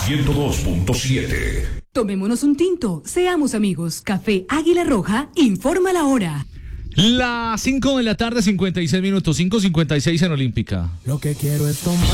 102.7. Tomémonos un tinto, seamos amigos. Café Águila Roja informa la hora. Las 5 de la tarde, 56 minutos, 5:56 en Olímpica. Lo que quiero es tomar.